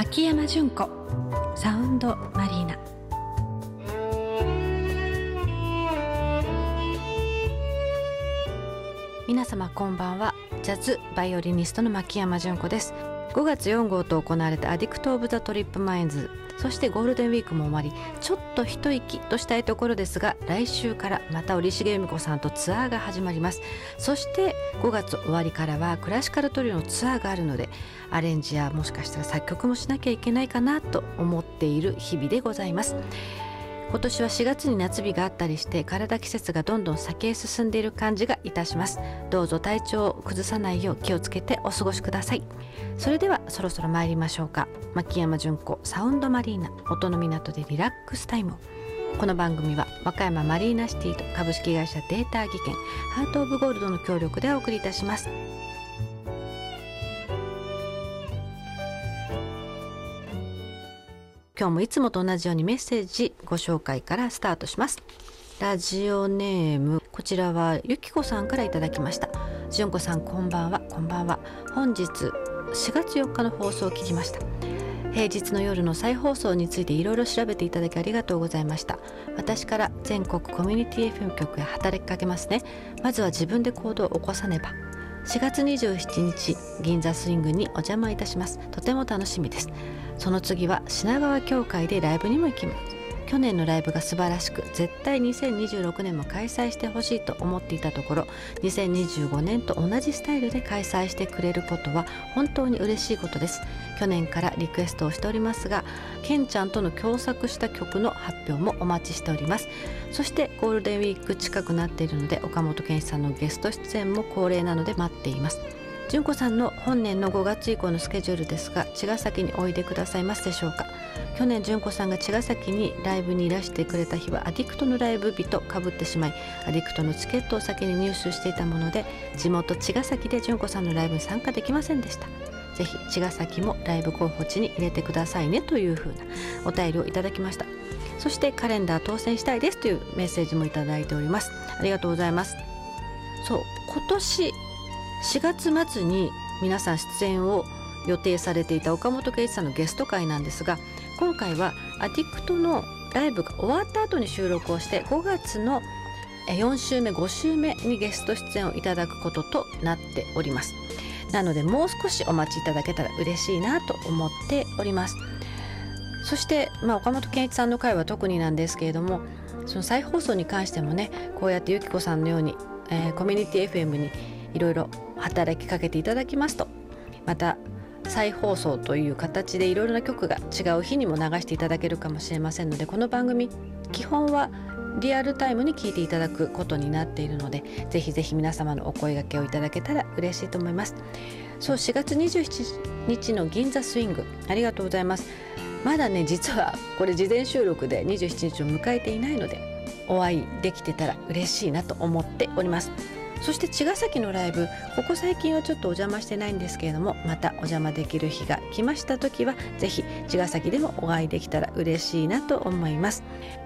牧山純子サウンドマリーナ。皆様こんばんは。ジャズバイオリニストの牧山純子です。5月4号と行われたアディクト・オブ・ザ・トリップ・マインズ、そしてゴールデンウィークも終わり、ちょっと一息としたいところですが、来週からまた折重由美子さんとツアーが始まります。そして5月終わりからはクラシカルトリオのツアーがあるので、アレンジやもしかしたら作曲もしなきゃいけないかなと思っている日々でございます。今年は4月に夏日があったりして、体季節がどんどん先へ進んでいる感じがいたします。どうぞ体調を崩さないよう気をつけてお過ごしください。それではそろそろ参りましょうか。牧山純子サウンドマリーナ、音の港でリラックスタイム。この番組は和歌山マリーナシティと株式会社データ技研ハートオブゴールドの協力でお送りいたします。今日もいつもと同じようにメッセージご紹介からスタートします。ラジオネーム、こちらはゆきこさんからいただきました。純子さんこんばんは。こんばんは。本日4月4日の放送を聞きました。平日の夜の再放送についていろいろ調べていただきありがとうございました。私から全国コミュニティ FM 局へ働きかけますね。まずは自分で行動を起こさねば。4月27日銀座スイングにお邪魔いたします。とても楽しみです。その次は品川協会でライブにも行きます。去年のライブが素晴らしく、絶対2026年も開催してほしいと思っていたところ、2025年と同じスタイルで開催してくれることは本当に嬉しいことです。去年からリクエストをしておりますが、ケンちゃんとの共作した曲の発表もお待ちしております。そしてゴールデンウィーク近くなっているので、岡本健一さんのゲスト出演も恒例なので待っています。純子さんの本年の5月以降のスケジュールですが、茅ヶ崎においでくださいますでしょうか。去年純子さんが茅ヶ崎にライブにいらしてくれた日はアディクトのライブ日とかぶってしまい、アディクトのチケットを先に入手していたもので、地元茅ヶ崎で純子さんのライブに参加できませんでした。ぜひ茅ヶ崎もライブ候補地に入れてくださいねというふうなお便りをいただきました。そしてカレンダー当選したいですというメッセージもいただいております。ありがとうございます。そう、今年4月末に皆さん出演を予定されていた岡本圭一さんのゲスト会なんですが、今回はアディクトのライブが終わった後に収録をして、5月の4週目5週目にゲスト出演をいただくこととなっております。なのでもう少しお待ちいただけたら嬉しいなと思っております。そして、岡本健一さんの回は特になんですけれども、その再放送に関してもね、こうやってゆきこさんのように、コミュニティ FM にいろいろ働きかけていただきますと、また再放送という形でいろいろな曲が違う日にも流していただけるかもしれませんので、この番組基本はリアルタイムに聞いていただくことになっているので、ぜひぜひ皆様のお声掛けをいただけたら嬉しいと思います。そう、4月27日の銀座スイング、ありがとうございます。まだね、実はこれ事前収録で27日を迎えていないので、お会いできてたら嬉しいなと思っております。そして茅ヶ崎のライブ、ここ最近はちょっとお邪魔してないんですけれども、またお邪魔できる日が来ました時はぜひ茅ヶ崎でもお会いできたら嬉しいなと思います。